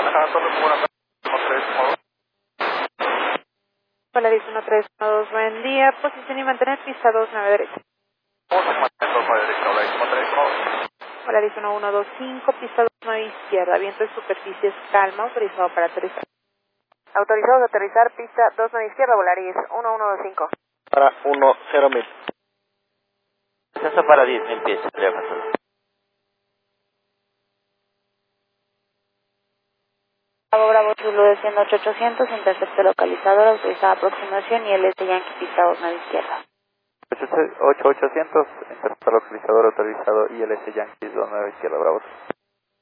Polaris 1312, buen día. Posición y mantener pista 29 derecha. Polaris 1125, pista 29 izquierda. Viento de superficies calma, autorizado para aterrizar. Autorizados a aterrizar, pista 29 izquierda, Volaris 1125. Para 10.000. Descenso para 10.000 pies, Leo Control. Bravo Zulu desciendo 8800, intercepto localizador, autorizada aproximación y LS Yankee pista 29 izquierda. 8800, interceptor localizador autorizado, ILS Yankees 29 izquierda, Bravo.